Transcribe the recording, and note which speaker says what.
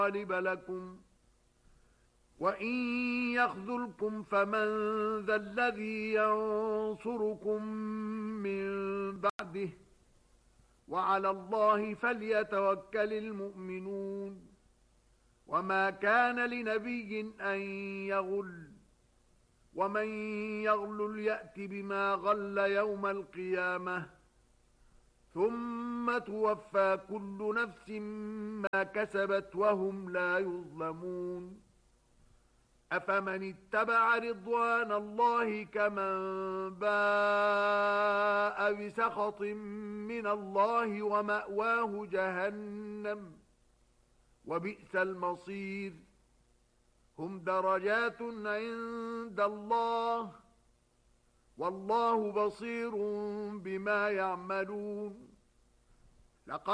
Speaker 1: غالب لكم وإن يخذلكم فمن ذا الذي ينصركم من بعده وعلى الله فليتوكل المؤمنون وما كان لنبي أن يغل ومن يغلل يأت بما غل يوم القيامة ثم توفى كل نفس ما كسبت وهم لا يظلمون أفمن اتبع رضوان الله كمن باء بسخط من الله ومأواه جهنم وبئس المصير هم درجات عند الله والله بصير بما يعملون